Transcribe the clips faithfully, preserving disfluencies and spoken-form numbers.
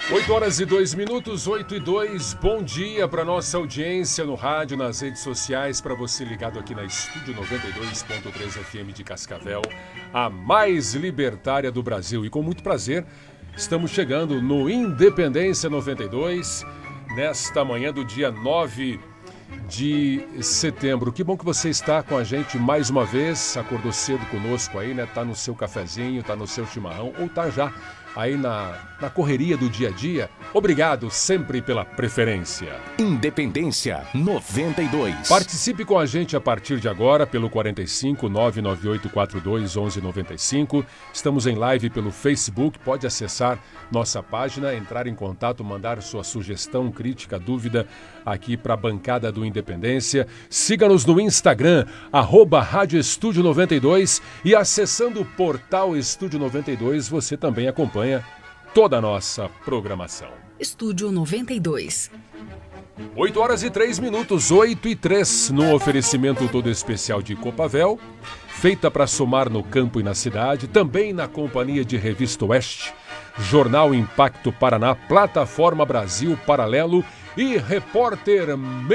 oito horas e dois minutos, oito e dois. Bom dia para nossa audiência no rádio, nas redes sociais, para você ligado aqui na Estúdio noventa e dois ponto três F M de Cascavel, a mais libertária do Brasil. E com muito prazer, estamos chegando no Independência noventa e dois, nesta manhã do dia nove de setembro. Que bom que você está com a gente mais uma vez, acordou cedo conosco aí, né? Tá no seu cafezinho, tá no seu chimarrão, ou tá já aí na, na correria do dia a dia. Obrigado sempre pela preferência. Independência noventa e dois. Participe com a gente a partir de agora pelo quarenta e cinco, nove nove oito quatro dois, onze noventa e cinco. Estamos em live pelo Facebook, pode acessar nossa página, entrar em contato, mandar sua sugestão, crítica, dúvida aqui para a bancada do Independência. Siga-nos no Instagram, arroba Rádio Estúdio noventa e dois, e acessando o portal Estúdio noventa e dois, você também acompanha toda a nossa programação. Estúdio noventa e dois. oito horas e três minutos, oito e três, no oferecimento todo especial de Copavel, feita para somar no campo e na cidade, também na companhia de Revista Oeste, Jornal Impacto Paraná, Plataforma Brasil Paralelo e Repórter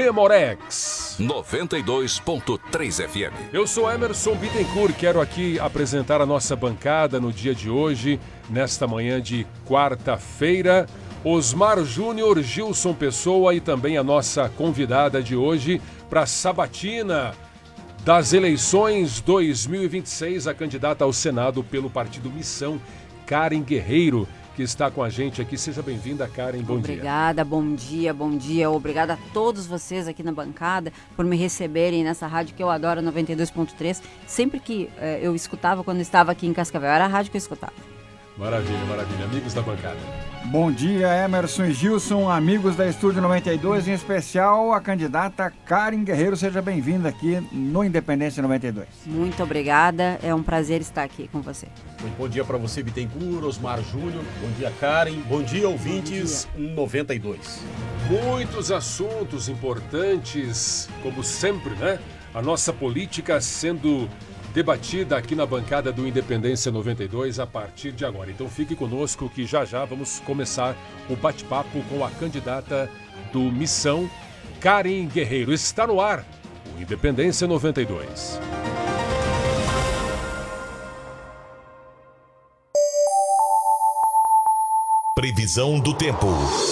Memorex. noventa e dois ponto três F M. Eu sou Emerson Bittencourt, quero aqui apresentar a nossa bancada no dia de hoje, nesta manhã de quarta-feira. Osmar Júnior, Gilson Pessoa e também a nossa convidada de hoje para a sabatina das eleições dois mil e vinte e seis, a candidata ao Senado pelo Partido Missão, Karen Guerreiro, que está com a gente aqui. Seja bem-vinda, Karen. Bom Obrigada, dia. Obrigada, bom dia, bom dia. Obrigada a todos vocês aqui na bancada por me receberem nessa rádio que eu adoro, noventa e dois ponto três. Sempre que eh, eu escutava, quando estava aqui em Cascavel, era a rádio que eu escutava. Maravilha, maravilha. Amigos da bancada. Bom dia, Emerson e Gilson, amigos da Estúdio noventa e dois, em especial a candidata Karen Guerreiro. Seja bem-vinda aqui no Independência noventa e dois. Muito obrigada, é um prazer estar aqui com você. Muito bom dia para você, Bittencourt, Osmar Júnior. Bom dia, Karen. Bom dia, ouvintes bom dia. noventa e dois. Muitos assuntos importantes, como sempre, né? A nossa política sendo debatida aqui na bancada do Independência noventa e dois a partir de agora. Então fique conosco que já já vamos começar o bate-papo com a candidata do Missão, Karen Guerreiro. Está no ar o Independência noventa e dois. Previsão do tempo.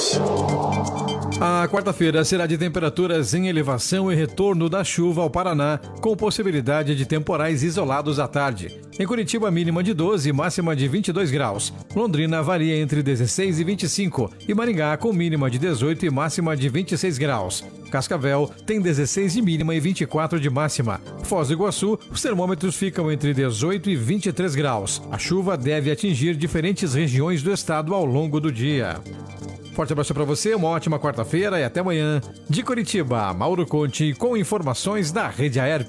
A quarta-feira será de temperaturas em elevação e retorno da chuva ao Paraná, com possibilidade de temporais isolados à tarde. Em Curitiba, mínima de doze e máxima de vinte e dois graus. Londrina varia entre dezesseis e vinte e cinco. E Maringá com mínima de dezoito e máxima de vinte e seis graus. Cascavel tem dezesseis de mínima e vinte e quatro de máxima. Foz do Iguaçu, os termômetros ficam entre dezoito e vinte e três graus. A chuva deve atingir diferentes regiões do estado ao longo do dia. Forte abraço para você, uma ótima quarta-feira e até amanhã. De Curitiba, Mauro Conte com informações da Rede Aerp.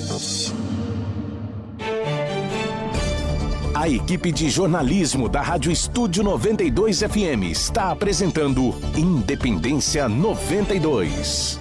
A equipe de jornalismo da Rádio Estúdio noventa e dois F M está apresentando Independência noventa e dois.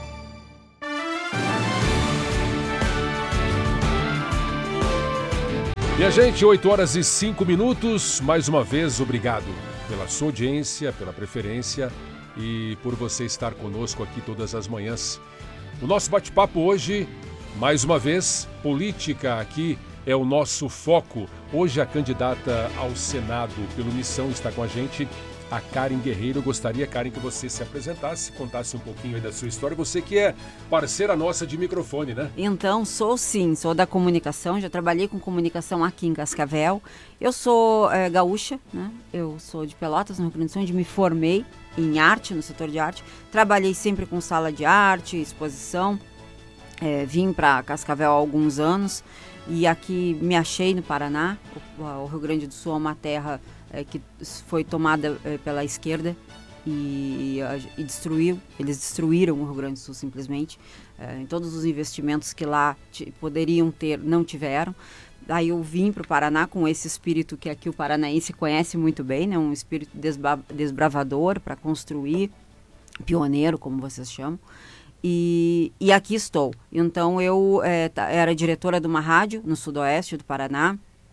Minha gente, oito horas e cinco minutos. Mais uma vez, obrigado pela sua audiência, pela preferência e por você estar conosco aqui todas as manhãs. O nosso bate-papo hoje, mais uma vez, política aqui é o nosso foco. Hoje a candidata ao Senado pelo Missão está com a gente, a Karen Guerreiro. Eu gostaria, Karen, que você se apresentasse, contasse um pouquinho aí da sua história. Você que é parceira nossa de microfone, né? Então, sou sim, sou da comunicação, já trabalhei com comunicação aqui em Cascavel. Eu sou é, gaúcha, né? Eu sou de Pelotas, no Rio Grande do Sul, onde me formei em arte, no setor de arte. Trabalhei sempre com sala de arte, exposição. É, vim para Cascavel há alguns anos e aqui me achei no Paraná. O, o Rio Grande do Sul é uma terra é, que foi tomada é, pela esquerda e, e destruiu, eles destruíram o Rio Grande do Sul simplesmente. É, em todos os investimentos que lá t- poderiam ter, não tiveram. Aí eu vim para o Paraná com esse espírito que aqui o paranaense conhece muito bem, né? Um espírito desba- desbravador para construir, pioneiro, como vocês chamam. E, e aqui estou. Então eu é, era diretora de uma rádio no sudoeste do Paraná.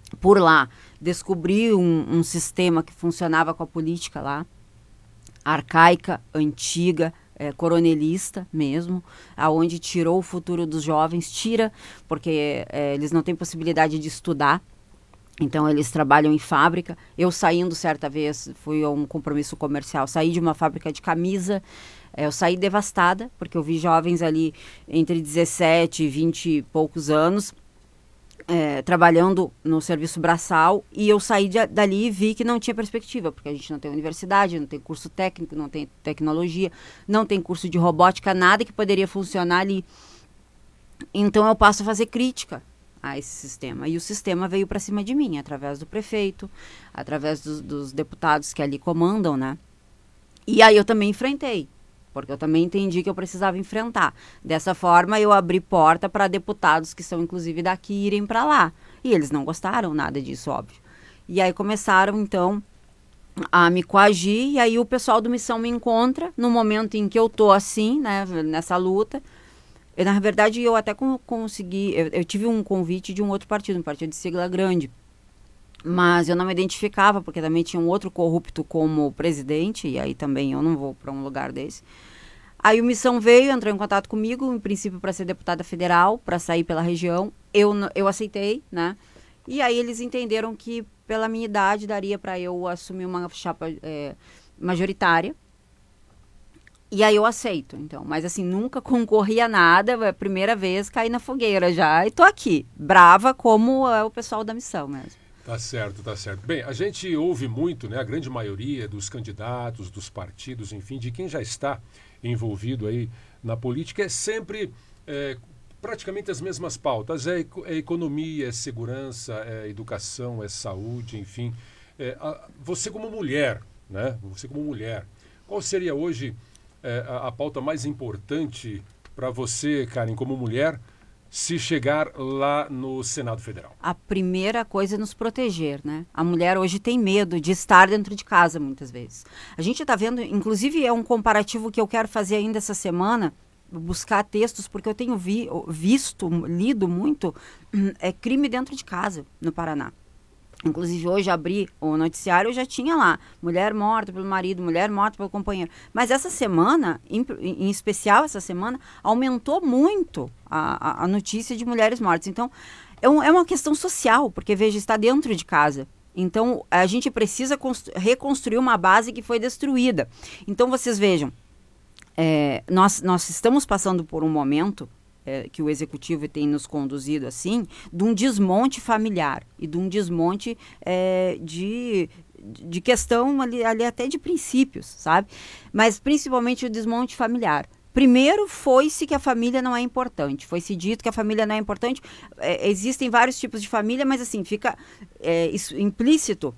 por lá, descobri um, um sistema que funcionava com a política lá, arcaica, antiga, é, coronelista mesmo, aonde tirou o futuro dos jovens, tira, porque é, eles não têm possibilidade de estudar, então eles trabalham em fábrica. Eu saindo certa vez, fui a um compromisso comercial, saí de uma fábrica de camisa, é, eu saí devastada, porque eu vi jovens ali entre dezessete e vinte e poucos anos, É, trabalhando no serviço braçal, e eu saí de, dali e vi que não tinha perspectiva, porque a gente não tem universidade, não tem curso técnico, não tem tecnologia, não tem curso de robótica, nada que poderia funcionar ali. Então eu passo a fazer crítica a esse sistema, e o sistema veio para cima de mim, através do prefeito, através do, dos deputados que ali comandam, né? E aí eu também enfrentei, porque eu também entendi que eu precisava enfrentar. Dessa forma, eu abri porta para deputados que são, inclusive, daqui, irem para lá. E eles não gostaram nada disso, óbvio. E aí começaram, então, a me coagir, e aí o pessoal do Missão me encontra no momento em que eu tô assim, né, nessa luta. Eu, na verdade, eu até com, consegui... Eu, eu tive um convite de um outro partido, um partido de sigla grande. Mas eu não me identificava, porque também tinha um outro corrupto como presidente, e aí também eu não vou para um lugar desse. Aí o Missão veio, entrou em contato comigo, em princípio para ser deputada federal, para sair pela região. Eu, eu aceitei, né? E aí eles entenderam que pela minha idade daria para eu assumir uma chapa é, majoritária. E aí eu aceito, então. Mas assim, nunca concorri a nada, é a primeira vez caí na fogueira já, e tô aqui, brava como é o pessoal da Missão mesmo. Tá certo, tá certo. Bem, a gente ouve muito, né, a grande maioria dos candidatos, dos partidos, enfim, de quem já está envolvido aí na política, é sempre é, praticamente as mesmas pautas. É, é economia, é segurança, é educação, é saúde, enfim. É, a, você como mulher, né, você como mulher, qual seria hoje é, a, a pauta mais importante para você, Karen, como mulher, se chegar lá no Senado Federal? A primeira coisa é nos proteger, né? A mulher hoje tem medo de estar dentro de casa, muitas vezes. A gente está vendo, inclusive é um comparativo que eu quero fazer ainda essa semana, buscar textos, porque eu tenho vi, visto, lido muito, é crime dentro de casa, no Paraná. Inclusive, hoje abri o noticiário, eu já tinha lá, mulher morta pelo marido, mulher morta pelo companheiro. Mas essa semana, em, em especial essa semana, aumentou muito a, a, a notícia de mulheres mortas. Então, é, um, é uma questão social, porque, veja, está dentro de casa. Então, a gente precisa reconstruir uma base que foi destruída. Então, vocês vejam, é, nós, nós estamos passando por um momento... É, que o executivo tem nos conduzido assim, de um desmonte familiar e de um desmonte é, de, de questão ali, ali até de princípios, sabe? Mas principalmente o desmonte familiar. Primeiro foi-se que a família não é importante, foi-se dito que a família não é importante, é, existem vários tipos de família, mas assim, fica é, isso, implícito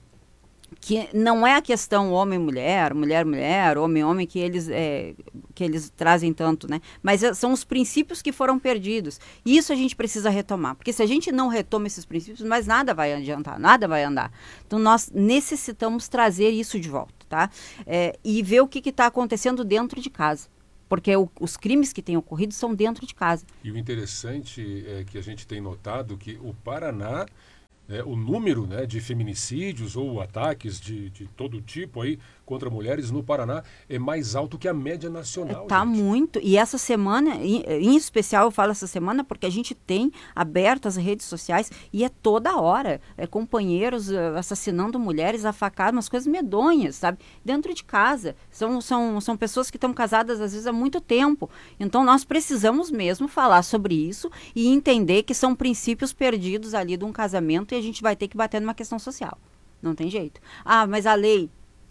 que não é a questão homem-mulher, mulher-mulher, homem-homem que eles, é, que eles trazem tanto, né? Mas é, são os princípios que foram perdidos. E isso a gente precisa retomar. Porque se a gente não retoma esses princípios, mais nada vai adiantar, nada vai andar. Então nós necessitamos trazer isso de volta, tá? É, e ver o que está acontecendo dentro de casa. Porque o, os crimes que têm ocorrido são dentro de casa. E o interessante é que a gente tem notado que o Paraná... É, o número, né, de feminicídios ou ataques de, de todo tipo aí contra mulheres no Paraná é mais alto que a média nacional. Está muito. E essa semana, em, em especial eu falo essa semana porque a gente tem aberto as redes sociais e é toda hora. É, companheiros uh, assassinando mulheres a facada, umas coisas medonhas, sabe? Dentro de casa. São, são, são pessoas que estão casadas às vezes há muito tempo. Então nós precisamos mesmo falar sobre isso e entender que são princípios perdidos ali de um casamento e a gente vai ter que bater numa questão social. Não tem jeito. Ah, mas a lei...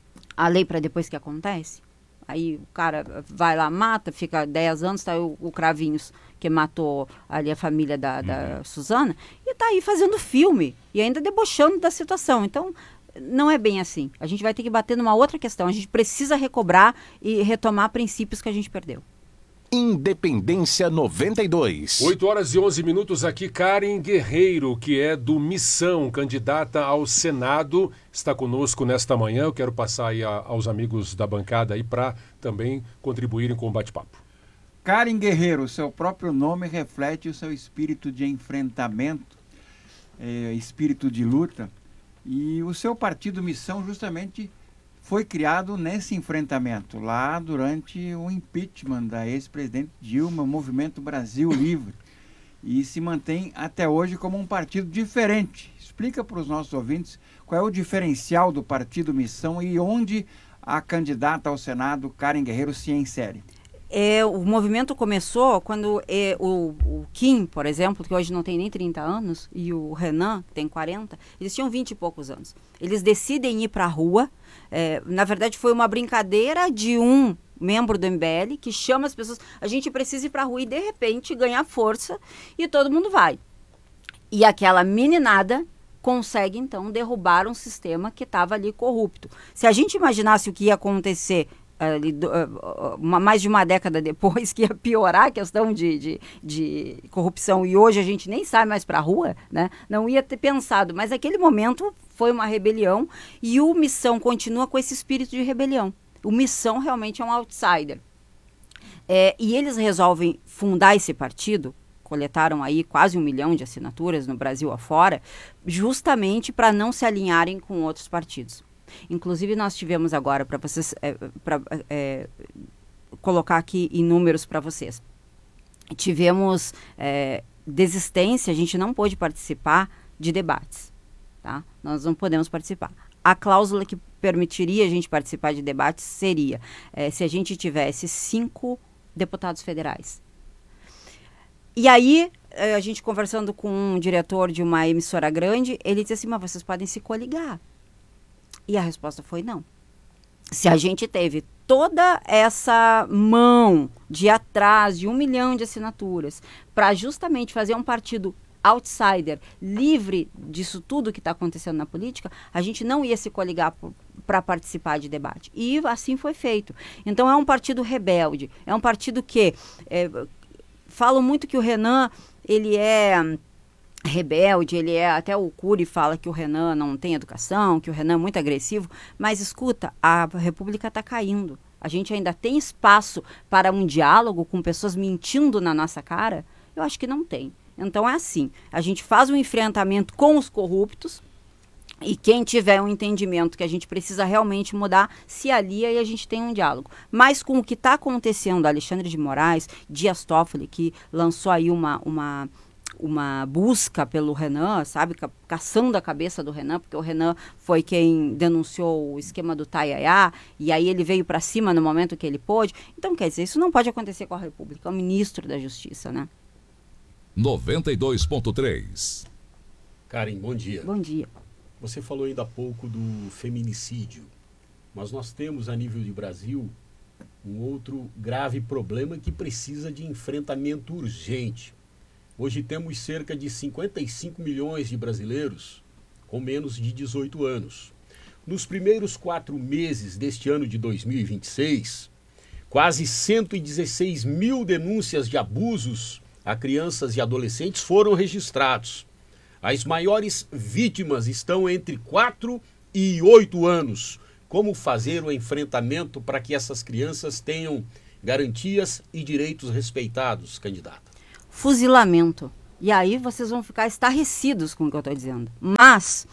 A lei para depois que acontece, aí o cara vai lá, mata, fica dez anos, tá o, o Cravinhos, que matou ali a família da, da uhum. Suzana, e tá aí fazendo filme, e ainda debochando da situação. Então, não é bem assim. A gente vai ter que bater numa outra questão, a gente precisa recobrar e retomar princípios que a gente perdeu. Independência noventa e dois. oito horas e onze minutos aqui, Karen Guerreiro, que é do Missão, candidata ao Senado, está conosco nesta manhã. Eu quero passar aí a, aos amigos da bancada aí para também contribuírem com o bate-papo. Karen Guerreiro, seu próprio nome reflete o seu espírito de enfrentamento é, espírito de luta. E o seu partido Missão justamente foi criado nesse enfrentamento, lá durante o impeachment da ex-presidente Dilma, o Movimento Brasil Livre. E se mantém até hoje como um partido diferente. Explica para os nossos ouvintes qual é o diferencial do partido Missão e onde a candidata ao Senado, Karen Guerreiro, se insere. É, o movimento começou quando é, o, o Kim, por exemplo, que hoje não tem nem trinta anos, e o Renan, que tem quarenta, eles tinham vinte e poucos anos. Eles decidem ir para a rua. É, na verdade, foi uma brincadeira de um membro do M B L que chama as pessoas, a gente precisa ir para a rua, e de repente ganha força e todo mundo vai. E aquela meninada consegue, então, derrubar um sistema que estava ali corrupto. Se a gente imaginasse o que ia acontecer ali, uh, uma, mais de uma década depois, que ia piorar a questão de, de, de corrupção, e hoje a gente nem sai mais para a rua, né? Não ia ter pensado, mas naquele momento foi uma rebelião, e o Missão continua com esse espírito de rebelião. O Missão realmente é um outsider. É, e eles resolvem fundar esse partido, coletaram aí quase um milhão de assinaturas no Brasil afora, justamente para não se alinharem com outros partidos. Inclusive, nós tivemos agora, para vocês, é, para é, colocar aqui em números para vocês, tivemos é, desistência, a gente não pôde participar de debates, tá? Nós não podemos participar. A cláusula que permitiria a gente participar de debates seria é, se a gente tivesse cinco deputados federais. E aí, a gente conversando com um diretor de uma emissora grande, ele disse assim, mas vocês podem se coligar. E a resposta foi não. Se a gente teve toda essa mão de atrás de um milhão de assinaturas para justamente fazer um partido outsider, livre disso tudo que está acontecendo na política, a gente não ia se coligar para participar de debate. E assim foi feito. Então é um partido rebelde, é um partido que... É, falam muito que o Renan, ele é rebelde, ele é, até o Cury fala que o Renan não tem educação, que o Renan é muito agressivo, mas escuta, a República está caindo. A gente ainda tem espaço para um diálogo com pessoas mentindo na nossa cara? Eu acho que não tem. Então é assim, a gente faz um enfrentamento com os corruptos, e quem tiver um entendimento que a gente precisa realmente mudar, se alia e a gente tem um diálogo. Mas com o que está acontecendo, Alexandre de Moraes, Dias Toffoli, que lançou aí uma, uma, uma busca pelo Renan, sabe, ca caçando a cabeça do Renan, porque o Renan foi quem denunciou o esquema do Taiaiá, e aí ele veio para cima no momento que ele pôde. Então, quer dizer, isso não pode acontecer com a República, é o ministro da Justiça, né? noventa e dois ponto três. Karen, bom dia. Bom dia. Você falou ainda há pouco do feminicídio, mas nós temos a nível de Brasil um outro grave problema que precisa de enfrentamento urgente. Hoje temos cerca de cinquenta e cinco milhões de brasileiros com menos de dezoito anos. Nos primeiros quatro meses deste ano de dois mil e vinte e seis, quase cento e dezesseis mil denúncias de abusos a crianças e adolescentes foram registrados. As maiores vítimas estão entre quatro e oito anos. Como fazer o enfrentamento para que essas crianças tenham garantias e direitos respeitados, candidata? Fuzilamento. E aí vocês vão ficar estarrecidos com o que eu estou dizendo. Mas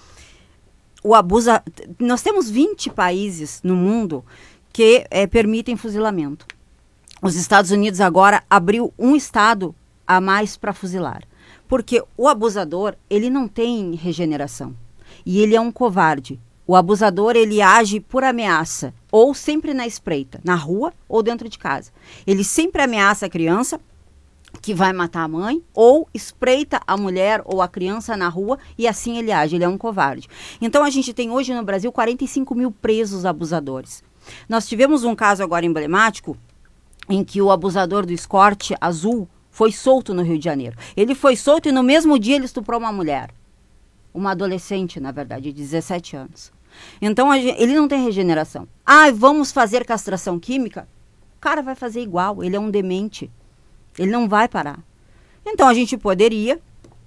o abuso... Nós temos vinte países no mundo que é, permitem fuzilamento. Os Estados Unidos agora abriu um estado a mais para fuzilar. Porque o abusador, ele não tem regeneração. E ele é um covarde. O abusador, ele age por ameaça. Ou sempre na espreita, na rua ou dentro de casa. Ele sempre ameaça a criança, que vai matar a mãe, ou espreita a mulher ou a criança na rua, e assim ele age. Ele é um covarde. Então, a gente tem hoje no Brasil quarenta e cinco mil presos abusadores. Nós tivemos um caso agora emblemático, em que o abusador do Escort azul foi solto no Rio de Janeiro. Ele foi solto e no mesmo dia ele estuprou uma mulher. Uma adolescente, na verdade, de dezessete anos. Então, gente, ele não tem regeneração. Ah, vamos fazer castração química? O cara vai fazer igual, ele é um demente. Ele não vai parar. Então, a gente poderia...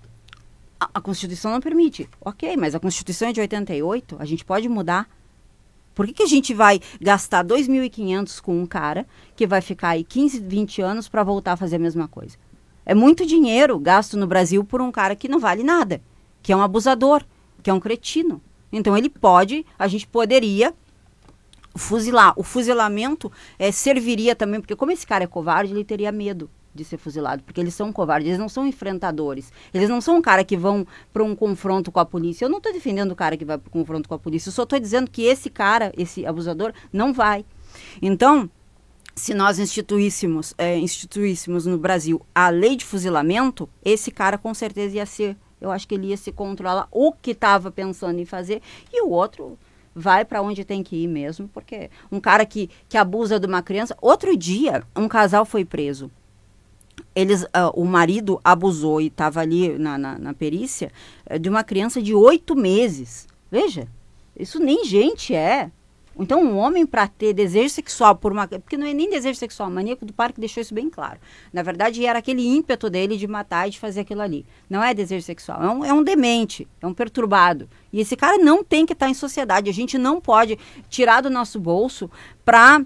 A, a Constituição não permite. Ok, mas a Constituição é de oitenta e oito, a gente pode mudar. Por que que a gente vai gastar dois mil e quinhentos com um cara que vai ficar aí quinze, vinte anos para voltar a fazer a mesma coisa? É muito dinheiro gasto no Brasil por um cara que não vale nada. que é um abusador, que é um cretino. Então ele pode, a gente poderia fuzilar. O fuzilamento é, serviria também, porque como esse cara é covarde, ele teria medo de ser fuzilado, porque eles são covardes, eles não são enfrentadores, eles não são um cara que vão para um confronto com a polícia. Eu não estou defendendo o cara que vai para o confronto com a polícia, eu só estou dizendo que esse cara, esse abusador, não vai. Então, se nós instituíssemos, é, instituíssemos no Brasil a lei de fuzilamento, esse cara com certeza ia ser, eu acho que ele ia se controlar o que estava pensando em fazer, e o outro vai para onde tem que ir mesmo, porque um cara que, que abusa de uma criança... Outro dia, um casal foi preso. Eles, uh, o marido abusou e estava ali na, na, na perícia uh, de uma criança de oito meses. Veja, isso nem gente é. Então, um homem para ter desejo sexual por uma... Porque não é nem desejo sexual, o maníaco do parque deixou isso bem claro. Na verdade, era aquele ímpeto dele de matar e de fazer aquilo ali. Não é desejo sexual, é um, é um demente, é um perturbado. E esse cara não tem que estar em sociedade. A gente não pode tirar do nosso bolso para...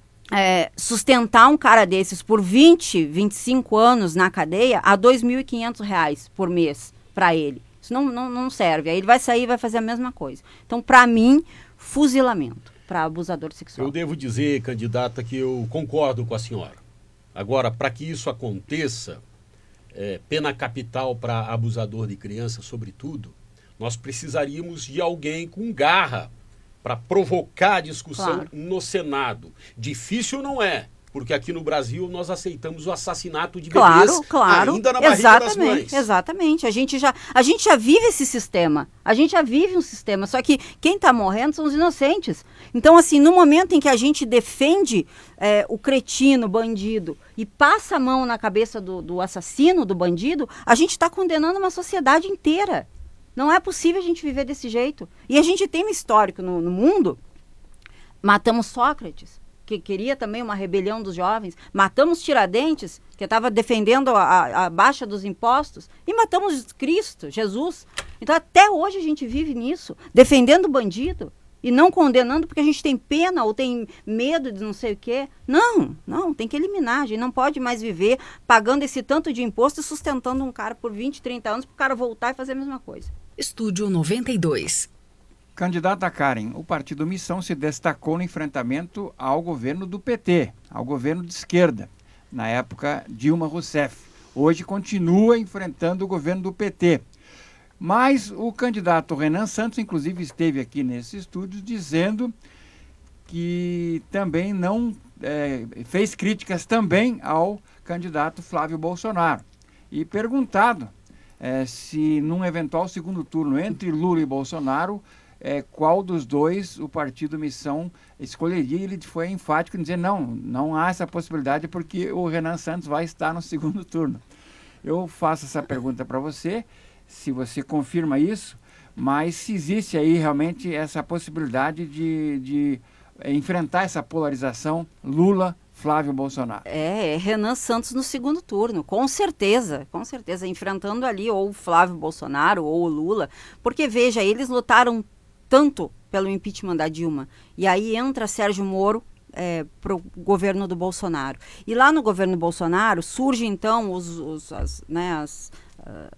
É, sustentar um cara desses por vinte, vinte e cinco anos na cadeia a dois mil e quinhentos reais por mês para ele. Isso não, não, não serve. Aí ele vai sair e vai fazer a mesma coisa. Então, para mim, fuzilamento para abusador sexual. Eu devo dizer, candidata, que eu concordo com a senhora. Agora, para que isso aconteça, é, pena capital para abusador de criança, sobretudo, nós precisaríamos de alguém com garra para provocar a discussão claro. No Senado. Difícil não é, porque aqui no Brasil nós aceitamos o assassinato de claro, bebês claro. ainda na barriga exatamente, das mães. Exatamente, a gente, já, a gente já vive esse sistema, a gente já vive um sistema, só que quem está morrendo são os inocentes. Então, assim, no momento em que a gente defende é, o cretino, o bandido, e passa a mão na cabeça do, do assassino, do bandido, a gente está condenando uma sociedade inteira. Não é possível a gente viver desse jeito. E a gente tem um histórico no, no mundo. Matamos Sócrates, que queria também uma rebelião dos jovens. Matamos Tiradentes, que estava defendendo a, a baixa dos impostos. E matamos Cristo, Jesus. Então até hoje a gente vive nisso, defendendo o bandido. E não condenando porque a gente tem pena ou tem medo de não sei o quê. Não, não, tem que eliminar. A gente não pode mais viver pagando esse tanto de imposto e sustentando um cara por vinte, trinta anos para o cara voltar e fazer a mesma coisa. Estúdio noventa e dois. Candidata Karen, o partido Missão se destacou no enfrentamento ao governo do P T, ao governo de esquerda, na época Dilma Rousseff. Hoje continua enfrentando o governo do P T. Mas o candidato Renan Santos, inclusive, esteve aqui nesse estúdio dizendo que também não é, fez críticas também ao candidato Flávio Bolsonaro. E perguntado é, se num eventual segundo turno entre Lula e Bolsonaro, é, qual dos dois o partido Missão escolheria, ele foi enfático em dizer não, não há essa possibilidade porque o Renan Santos vai estar no segundo turno. Eu faço essa pergunta para você, se você confirma isso, mas se existe aí realmente essa possibilidade de, de enfrentar essa polarização Lula, Flávio Bolsonaro. É, é Renan Santos no segundo turno, com certeza, com certeza, enfrentando ali ou o Flávio Bolsonaro ou o Lula, porque veja, eles lutaram tanto pelo impeachment da Dilma, e aí entra Sérgio Moro é, para o governo do Bolsonaro. E lá no governo Bolsonaro surge então os, os, as, né, as, uh,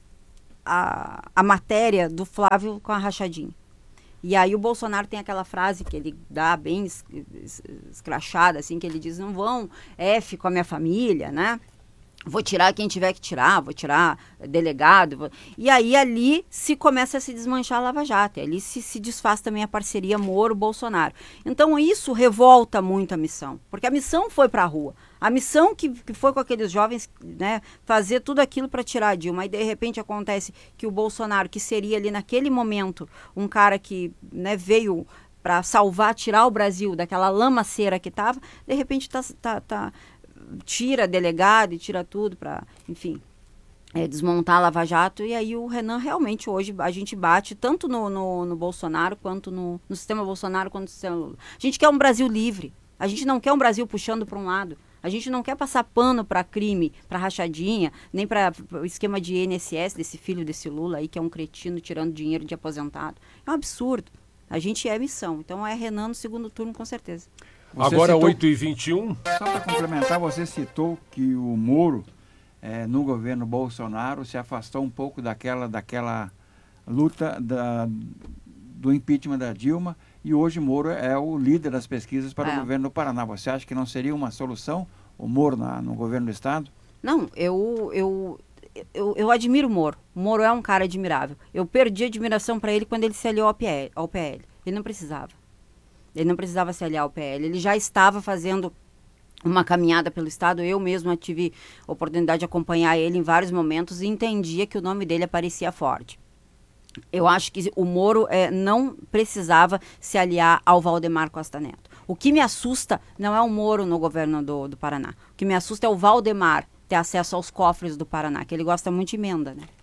a, a matéria do Flávio com a rachadinha. E aí o Bolsonaro tem aquela frase que ele dá bem es, es, escrachada, assim, que ele diz, não vão F com a minha família, né? Vou tirar quem tiver que tirar, vou tirar delegado. Vou... E aí ali se começa a se desmanchar a Lava Jato. Ali se, se desfaz também a parceria Moro-Bolsonaro. Então isso revolta muito a Missão. Porque a Missão foi para a rua. A Missão que, que foi com aqueles jovens, né, fazer tudo aquilo para tirar a Dilma. E de repente acontece que o Bolsonaro, que seria ali naquele momento um cara que, né, veio para salvar, tirar o Brasil daquela lamaceira que estava, de repente está... Tá, tá, tira delegado e tira tudo para, enfim, é, desmontar a Lava Jato. E aí o Renan realmente hoje a gente bate tanto no, no, no Bolsonaro quanto no, no sistema Bolsonaro quanto no sistema Lula. A gente quer um Brasil livre, a gente não quer um Brasil puxando para um lado, a gente não quer passar pano para crime, para rachadinha, nem para o esquema de I N S S desse filho desse Lula aí que é um cretino tirando dinheiro de aposentado. É um absurdo. A gente é Missão, então é Renan no segundo turno com certeza. Você Agora citou, oito e vinte e um. Só para complementar, você citou que o Moro, é, no governo Bolsonaro, se afastou um pouco daquela, daquela luta da, do impeachment da Dilma, e hoje Moro é o líder das pesquisas para é. o governo do Paraná. Você acha que não seria uma solução o Moro na, no governo do estado? Não, eu, eu, eu, eu admiro o Moro. O Moro é um cara admirável. Eu perdi admiração para ele quando ele se aliou ao P L, ao P L. Ele não precisava. Ele não precisava se aliar ao P L. Ele já estava fazendo uma caminhada pelo estado. Eu mesma tive oportunidade de acompanhar ele em vários momentos e entendia que o nome dele aparecia forte. Eu acho que o Moro é, não precisava se aliar ao Valdemar Costa Neto. O que me assusta não é o Moro no governo do, do Paraná. O que me assusta é o Valdemar ter acesso aos cofres do Paraná, que ele gosta muito de emenda, né?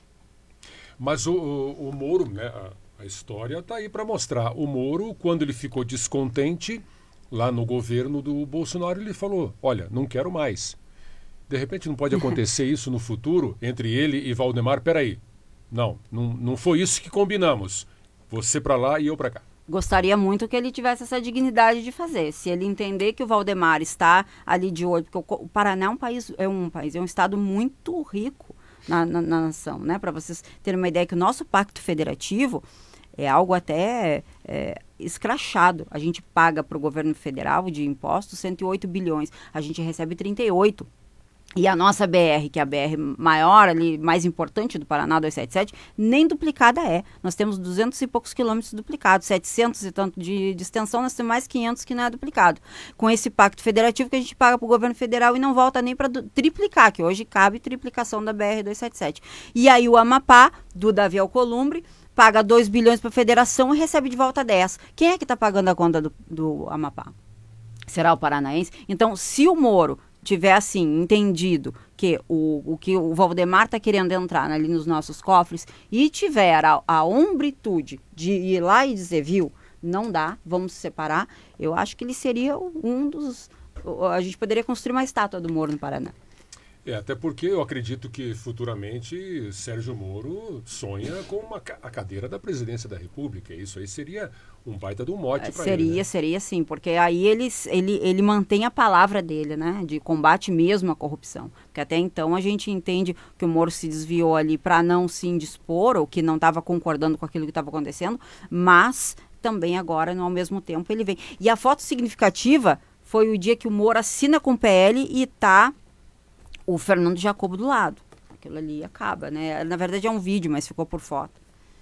Mas o, o, o Moro, né, a, a história está aí para mostrar. O Moro, quando ele ficou descontente lá no governo do Bolsonaro, ele falou, olha, não quero mais. De repente não pode acontecer isso no futuro entre ele e Valdemar. Peraí. Não, não, não foi isso que combinamos. Você para lá e eu para cá. Gostaria muito que ele tivesse essa dignidade de fazer. Se ele entender que o Valdemar está ali de olho, porque o Paraná é um país, é um país, é um estado muito rico na, na, na nação, né? Para vocês terem uma ideia que o nosso pacto federativo é algo até é, escrachado. A gente paga para o governo federal de impostos cento e oito bilhões, a gente recebe trinta e oito. E a nossa B R, que é a B R maior, ali, mais importante do Paraná, duzentos e setenta e sete, nem duplicada é. Nós temos duzentos e poucos quilômetros duplicados, setecentos e tanto de, de extensão, nós temos mais quinhentos que não é duplicado. Com esse pacto federativo que a gente paga para o governo federal e não volta nem para triplicar, que hoje cabe triplicação da B R duzentos e setenta e sete. E aí o Amapá, do Davi Alcolumbre, paga dois bilhões para a federação e recebe de volta dez. Quem é que está pagando a conta do, do Amapá? Será o paranaense? Então, se o Moro tiver, assim, entendido que o, o que o Valdemar está querendo entrar ali nos nossos cofres e tiver a, a hombritude de ir lá e dizer, viu, não dá, vamos se separar, eu acho que ele seria um dos... A gente poderia construir uma estátua do Moro no Paraná. É, até porque eu acredito que futuramente Sérgio Moro sonha com uma, a cadeira da presidência da República. Isso aí seria um baita de um mote para ele. Seria, né? seria sim, porque aí ele, ele, ele mantém a palavra dele, né? De combate mesmo à corrupção. Porque até então a gente entende que o Moro se desviou ali para não se indispor, ou que não estava concordando com aquilo que estava acontecendo, mas também agora, no, ao mesmo tempo, ele vem. E a foto significativa foi o dia que o Moro assina com o P L e está o Fernando Jacobo do lado. Aquilo ali acaba, né? Na verdade é um vídeo, mas ficou por foto.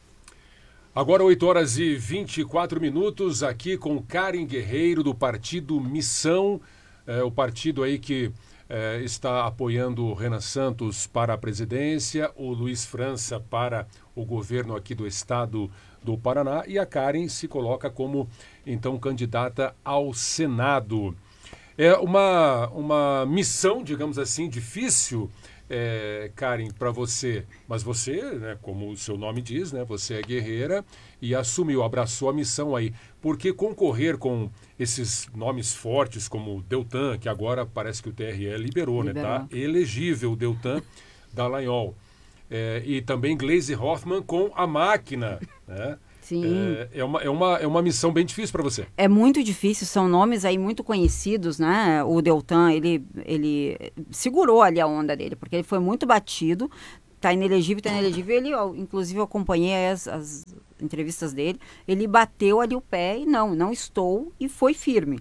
Agora oito horas e vinte e quatro minutos, aqui com Karen Guerreiro, do partido Missão, é, o partido aí que é, está apoiando o Renan Santos para a presidência, o Luiz França para o governo aqui do estado do Paraná, e a Karen se coloca como, então, candidata ao Senado. É uma, uma missão, digamos assim, difícil, é, Karen, para você. Mas você, né, como o seu nome diz, né, você é guerreira e assumiu, abraçou a missão aí. Porque concorrer com esses nomes fortes como Deltan, que agora parece que o T R E liberou, liberou. né? Tá elegível o Deltan Dallagnol. É, e também Gleisi Hoffmann com a máquina, né? Sim. É, é, uma, é, uma, é uma missão bem difícil para você. É muito difícil, são nomes aí muito conhecidos, né? O Deltan, ele, ele segurou ali a onda dele, porque ele foi muito batido, tá inelegível, tá inelegível. Ele, eu, inclusive, eu acompanhei as, as entrevistas dele, ele bateu ali o pé e não, não estou, e foi firme.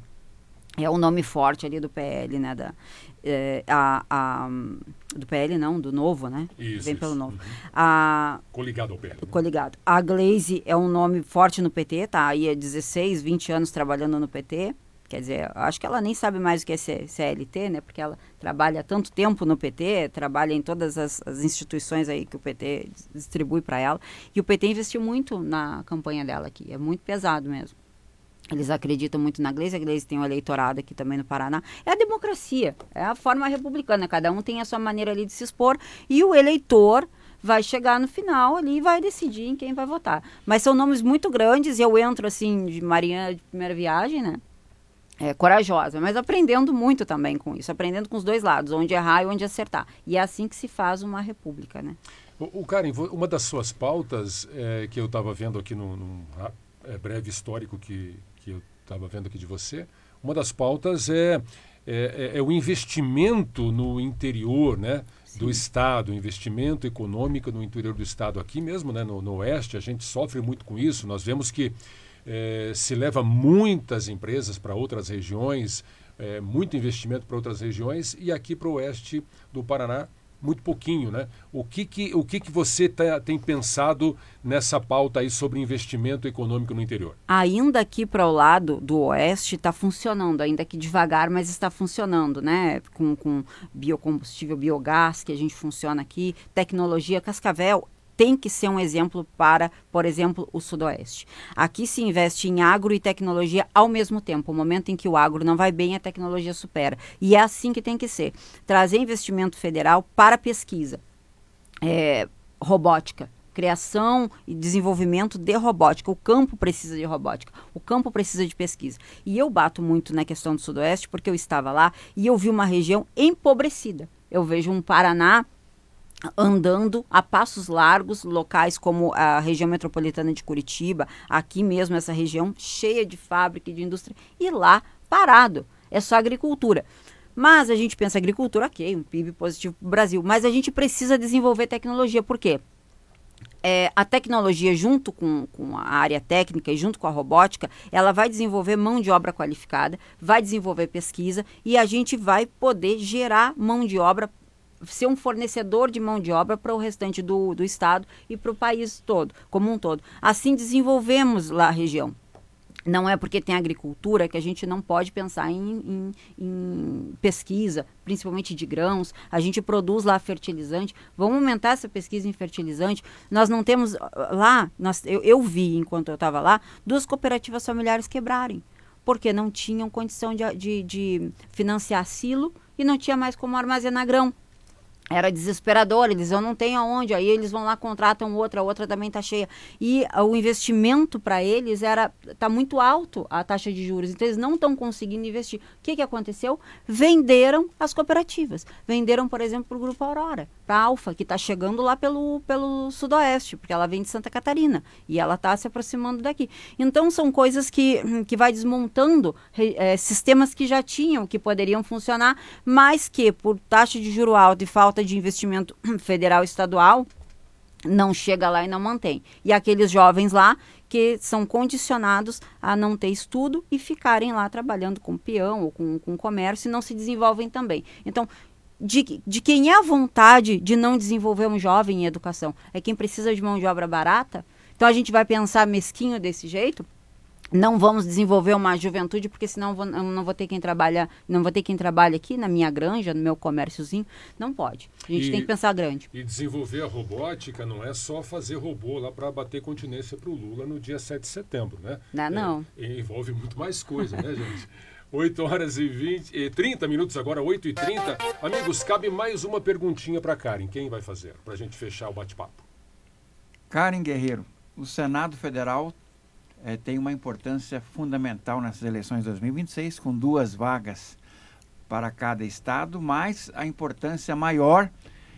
É um nome forte ali do P L, né? Da, é, a, a, do P L não, do Novo, né? Isso, Vem isso. pelo Novo. Uhum. A, Coligado ao P L. Né? Coligado. A Gleisi é um nome forte no P T, tá aí há dezesseis, vinte anos trabalhando no P T. Quer dizer, acho que ela nem sabe mais o que é C L T, né? Porque ela trabalha há tanto tempo no P T, trabalha em todas as, as instituições aí que o P T distribui para ela. E o P T investiu muito na campanha dela aqui, é muito pesado mesmo. Eles acreditam muito na Gleisi, a Gleisi tem um eleitorado aqui também no Paraná. É a democracia, é a forma republicana, cada um tem a sua maneira ali de se expor e o eleitor vai chegar no final ali e vai decidir em quem vai votar. Mas são nomes muito grandes e eu entro assim de Marinha de primeira viagem, né? É, corajosa, mas aprendendo muito também com isso, aprendendo com os dois lados, onde errar e onde acertar. E é assim que se faz uma república, né? O, o Karen, uma das suas pautas é, que eu estava vendo aqui num, num é, breve histórico que, que eu estava vendo aqui de você, uma das pautas é, é, é, é o investimento no interior, né? Do Estado, investimento econômico no interior do Estado. Aqui mesmo, né, no, no Oeste, a gente sofre muito com isso. Nós vemos que eh, se leva muitas empresas para outras regiões, eh, muito investimento para outras regiões, e aqui para o Oeste do Paraná, muito pouquinho, né? O que que, o que, que você tá, tem pensado nessa pauta aí sobre investimento econômico no interior? Ainda aqui para o lado do Oeste está funcionando, ainda que devagar, mas está funcionando, né? Com, com biocombustível, biogás, que a gente funciona aqui, tecnologia. Cascavel tem que ser um exemplo para, por exemplo, o Sudoeste. Aqui se investe em agro e tecnologia ao mesmo tempo. O momento em que o agro não vai bem, a tecnologia supera. E é assim que tem que ser. Trazer investimento federal para pesquisa, é, robótica, criação e desenvolvimento de robótica. O campo precisa de robótica, o campo precisa de pesquisa. E eu bato muito na questão do Sudoeste, porque eu estava lá e eu vi uma região empobrecida. Eu vejo um Paraná andando a passos largos, locais como a região metropolitana de Curitiba, aqui mesmo essa região cheia de fábrica e de indústria, e lá parado, é só agricultura. Mas a gente pensa agricultura, ok, um P I B positivo para o Brasil, mas a gente precisa desenvolver tecnologia, por quê? É, a tecnologia junto com, com a área técnica e junto com a robótica, ela vai desenvolver mão de obra qualificada, vai desenvolver pesquisa e a gente vai poder gerar mão de obra, ser um fornecedor de mão de obra para o restante do, do estado e para o país todo, como um todo. Assim desenvolvemos lá a região. Não é porque tem agricultura que a gente não pode pensar em, em, em pesquisa, principalmente de grãos. A gente produz lá fertilizante. Vamos aumentar essa pesquisa em fertilizante. Nós não temos lá, nós, eu, eu vi enquanto eu estava lá, duas cooperativas familiares quebrarem, porque não tinham condição de, de, de financiar silo e não tinha mais como armazenar grão. Era desesperador, eles eu não tenho aonde, aí eles vão lá, contratam outra, a outra também está cheia. E uh, o investimento para eles era tá muito alto a taxa de juros, então eles não estão conseguindo investir. O que, que aconteceu? Venderam as cooperativas. Venderam, por exemplo, para o Grupo Aurora, para a Alfa, que está chegando lá pelo, pelo Sudoeste, porque ela vem de Santa Catarina e ela está se aproximando daqui. Então são coisas que, que vai desmontando é, sistemas que já tinham, que poderiam funcionar, mas que por taxa de juro alto e falta de investimento federal e estadual, não chega lá e não mantém. E aqueles jovens lá que são condicionados a não ter estudo e ficarem lá trabalhando com peão ou com, com comércio e não se desenvolvem também. Então, de, de quem é a vontade de não desenvolver um jovem em educação? É quem precisa de mão de obra barata? Então a gente vai pensar mesquinho desse jeito? Não vamos desenvolver uma juventude, porque senão eu, vou, eu não vou ter quem trabalha, não vou ter quem trabalha aqui na minha granja, no meu comérciozinho. Não pode. A gente e, tem que pensar grande. E desenvolver a robótica não é só fazer robô lá para bater continência para o Lula no dia sete de setembro, né? Não, não. É, envolve muito mais coisa, né, gente? oito horas e vinte, e trinta minutos agora, oito e trinta. Amigos, cabe mais uma perguntinha para Karen. Quem vai fazer? Para a gente fechar o bate-papo. Karen Guerreiro, o Senado Federal É, tem uma importância fundamental nessas eleições de dois mil e vinte e seis, com duas vagas para cada estado, mas a importância maior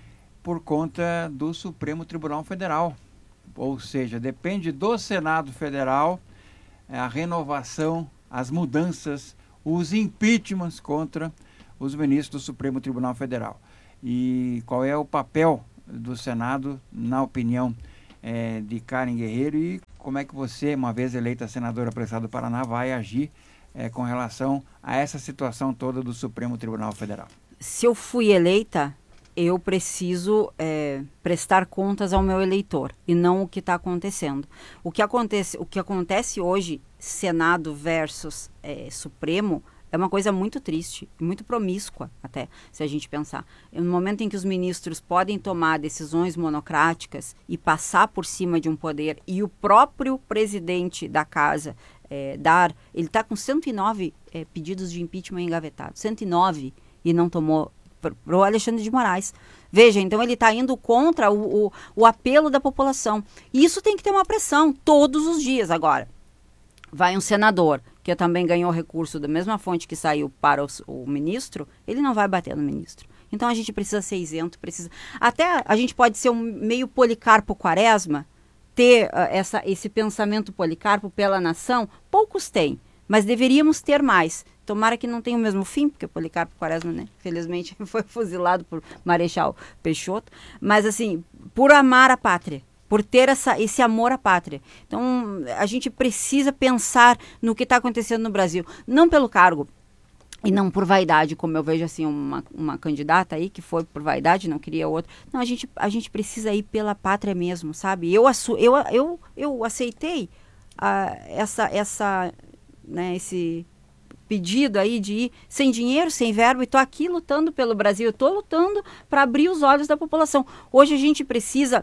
por conta do Supremo Tribunal Federal. Ou seja, depende do Senado Federal a renovação, as mudanças, os impeachments contra os ministros do Supremo Tribunal Federal. E qual é o papel do Senado, na opinião é, de Karen Guerreiro, e como é que você, uma vez eleita senadora pelo estado do Paraná, vai agir é, com relação a essa situação toda do Supremo Tribunal Federal? Se eu fui eleita, eu preciso é, prestar contas ao meu eleitor e não o que está acontecendo. O que acontece, o que acontece hoje, Senado versus é, Supremo, é uma coisa muito triste, muito promíscua até, se a gente pensar. No momento em que os ministros podem tomar decisões monocráticas e passar por cima de um poder, e o próprio presidente da casa é, dar... Ele está com cento e nove é, pedidos de impeachment engavetados, cento e nove, e não tomou para o Alexandre de Moraes. Veja, então ele está indo contra o, o, o apelo da população. E isso tem que ter uma pressão todos os dias agora. Vai um senador, que também ganhou recurso da mesma fonte que saiu para o, o ministro, ele não vai bater no ministro. Então a gente precisa ser isento, precisa... Até a gente pode ser um meio Policarpo Quaresma, ter uh, essa, esse pensamento Policarpo pela nação, poucos têm, mas deveríamos ter mais. Tomara que não tenha o mesmo fim, porque o Policarpo Quaresma, né, felizmente, foi fuzilado por Marechal Peixoto. Mas, assim, por amar a pátria, por ter essa, esse amor à pátria. Então, a gente precisa pensar no que está acontecendo no Brasil. Não pelo cargo, e não por vaidade, como eu vejo assim uma, uma candidata aí que foi por vaidade, não queria outra. Não, a gente, a gente precisa ir pela pátria mesmo, sabe? Eu, assu, eu, eu, eu aceitei uh, essa, essa, né, esse pedido aí de ir sem dinheiro, sem verbo, e estou aqui lutando pelo Brasil. Eu estou lutando para abrir os olhos da população. Hoje a gente precisa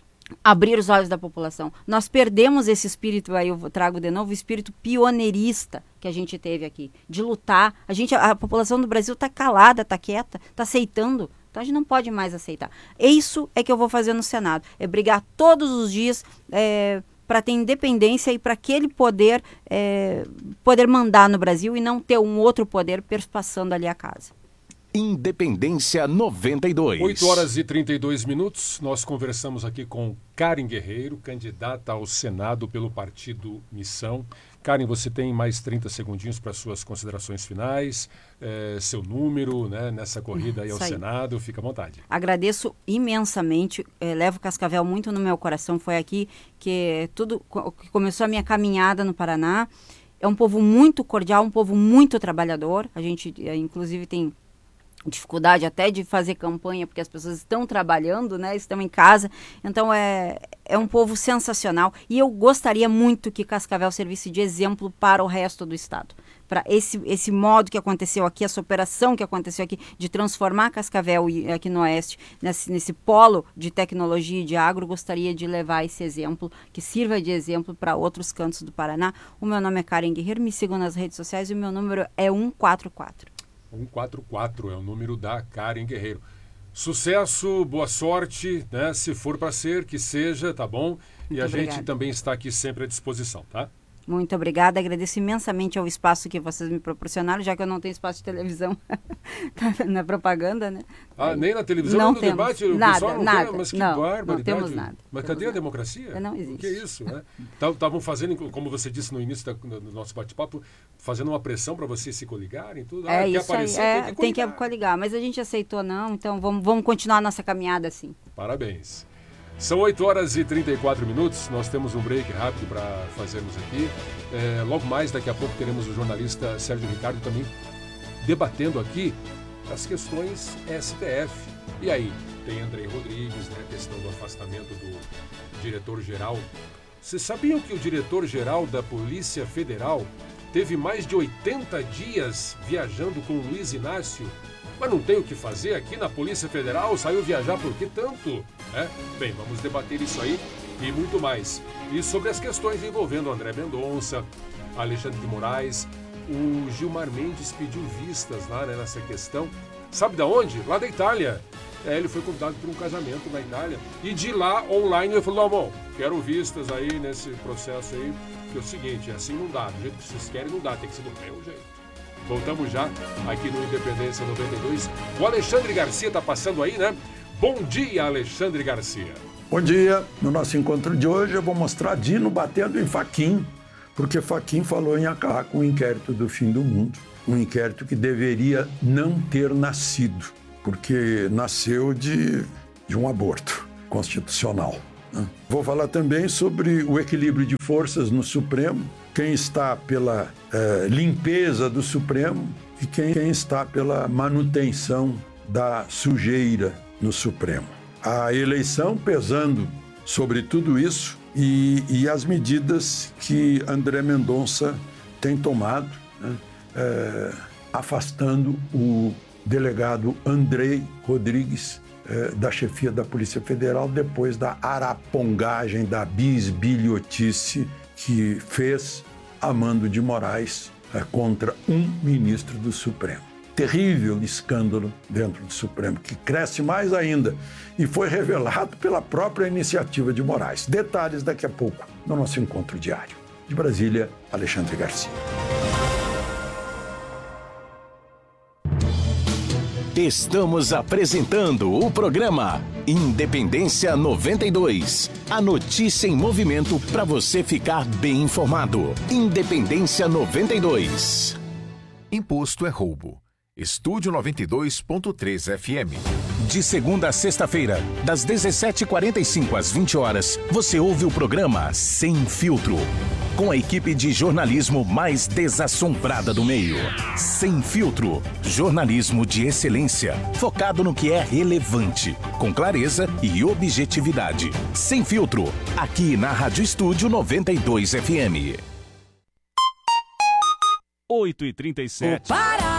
abrir os olhos da população. Nós perdemos esse espírito, aí eu trago de novo, o espírito pioneirista que a gente teve aqui, de lutar. A gente, a população do Brasil está calada, está quieta, está aceitando. Então a gente não pode mais aceitar. Isso é que eu vou fazer no Senado, é brigar todos os dias é, para ter independência e para aquele poder é, poder mandar no Brasil e não ter um outro poder perpassando ali a casa. Independência noventa e dois. oito horas e trinta e dois minutos. Nós conversamos aqui com Karen Guerreiro, candidata ao Senado pelo Partido Missão. Karen, você tem mais trinta segundinhos para suas considerações finais, é, seu número, né, nessa corrida aí ao Senado. Fica à vontade. Agradeço imensamente, é, levo Cascavel muito no meu coração. Foi aqui que tudo que começou a minha caminhada no Paraná. É um povo muito cordial, um povo muito trabalhador. A gente, é, inclusive, tem dificuldade até de fazer campanha, porque as pessoas estão trabalhando, né, estão em casa, então é, é um povo sensacional, e eu gostaria muito que Cascavel servisse de exemplo para o resto do estado, para esse, esse modo que aconteceu aqui, essa operação que aconteceu aqui, de transformar Cascavel aqui no Oeste, nesse, nesse polo de tecnologia e de agro, gostaria de levar esse exemplo, que sirva de exemplo para outros cantos do Paraná. O meu nome é Karen Guerreiro, me sigam nas redes sociais e o meu número é cento e quarenta e quatro. cento e quarenta e quatro é o número da Karen Guerreiro. Sucesso, boa sorte, né? Se for para ser, que seja, tá bom? E Muito a obrigada. gente também está aqui sempre à disposição, tá? Muito obrigada, agradeço imensamente ao espaço que vocês me proporcionaram, já que eu não tenho espaço de televisão na propaganda, né? Ah, nem na televisão, não nem no temos debate, o nada, pessoal não nada, tem, mas que não, barbaridade. não temos nada. Mas temos cadê nada. a democracia? Não existe. O que é isso, né? Estavam fazendo, como você disse no início da, do nosso bate-papo, fazendo uma pressão para vocês se coligarem, tudo. Ah, É quer isso aparecer, aí, é, tem que tem que coligar. coligar, mas a gente aceitou não, então vamos, vamos continuar a nossa caminhada assim. Parabéns. São oito horas e trinta e quatro minutos, nós temos um break rápido para fazermos aqui. É, logo mais, daqui a pouco, teremos o jornalista Sérgio Ricardo também debatendo aqui as questões S T F. E aí, tem Andrei Rodrigues, né, a questão do afastamento do diretor-geral. Vocês sabiam que o diretor-geral da Polícia Federal teve mais de oitenta dias viajando com o Luiz Inácio? Mas não tem o que fazer aqui na Polícia Federal? Saiu viajar por que tanto? É? Bem, vamos debater isso aí e muito mais. E sobre as questões envolvendo o André Mendonça, Alexandre de Moraes, o Gilmar Mendes pediu vistas lá, né, nessa questão. Sabe de onde? Lá da Itália. É, ele foi convidado para um casamento na Itália. E de lá, online, ele falou, não, bom, quero vistas aí nesse processo aí. Que é o seguinte, assim não dá. Do jeito que vocês querem, não dá. Tem que ser do meu jeito. Voltamos já aqui no Independência noventa e dois. O Alexandre Garcia está passando aí, né? Bom dia, Alexandre Garcia. Bom dia. No nosso encontro de hoje eu vou mostrar Dino batendo em Fachin, porque Fachin falou em acabar com o inquérito do fim do mundo. Um inquérito que deveria não ter nascido, porque nasceu de, de um aborto constitucional. Né? Vou falar também sobre o equilíbrio de forças no Supremo, quem está pela eh, limpeza do Supremo e quem, quem está pela manutenção da sujeira no Supremo. A eleição pesando sobre tudo isso e, e as medidas que André Mendonça tem tomado, né, eh, afastando o delegado Andrei Rodrigues eh, da chefia da Polícia Federal depois da arapongagem, da bisbilhotice que fez Amando de Moraes é, contra um ministro do Supremo. Terrível escândalo dentro do Supremo, que cresce mais ainda e foi revelado pela própria iniciativa de Moraes. Detalhes daqui a pouco no nosso encontro diário. De Brasília, Alexandre Garcia. Estamos apresentando o programa Independência noventa e dois. A notícia em movimento para você ficar bem informado. Independência noventa e dois. Imposto é roubo. Estúdio noventa e dois ponto três F M. De segunda a sexta-feira, das dezessete e quarenta e cinco às vinte horas, você ouve o programa Sem Filtro, com a equipe de jornalismo mais desassombrada do meio. Sem Filtro, jornalismo de excelência, focado no que é relevante, com clareza e objetividade. Sem Filtro, aqui na Rádio Estúdio noventa e dois F M. oito e trinta e sete. Pará!